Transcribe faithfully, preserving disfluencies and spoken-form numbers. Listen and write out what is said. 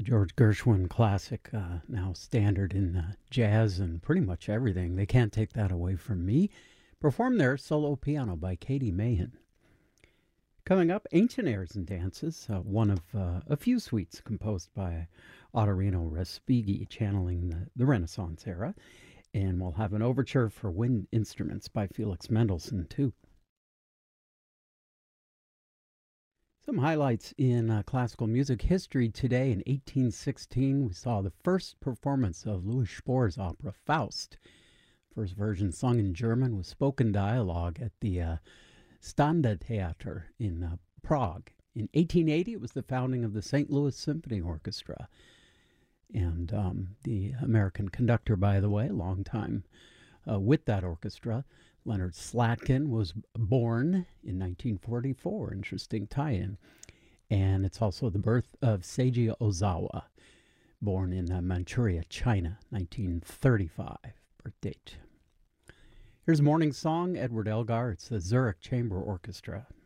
George Gershwin classic, uh, now standard in uh, jazz and pretty much everything. They can't take that away from me. Performed there, solo piano by Katie Mahan. Coming up, Ancient Airs and Dances, uh, one of uh, a few suites composed by Ottorino Respighi, channeling the, the Renaissance era. And we'll have an overture for wind instruments by Felix Mendelssohn, too. Some highlights in uh, classical music history today. In eighteen sixteen, we saw the first performance of Louis Spohr's opera Faust. First version sung in German with spoken dialogue at the uh, Staatstheater in uh, Prague. In eighteen eighty, it was the founding of the Saint Louis Symphony Orchestra. And um, the American conductor, by the way, long time uh, with that orchestra, Leonard Slatkin, was born in nineteen forty-four. Interesting tie-in. And it's also the birth of Seiji Ozawa, born in uh, Manchuria, China, nineteen thirty-five. Birth date. Here's Morning Song, Edward Elgar. It's the Zurich Chamber Orchestra.